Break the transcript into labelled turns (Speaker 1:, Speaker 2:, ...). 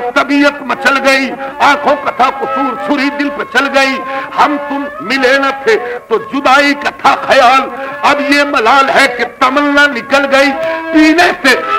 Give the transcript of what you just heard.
Speaker 1: तबीयत मचल गई, आंखों कथा कुसूर छुरी दिल पे चल गई। हम तुम मिले न थे तो जुदाई का था ख्याल, अब ये मलाल है कि तमन्ना निकल गई। पीने से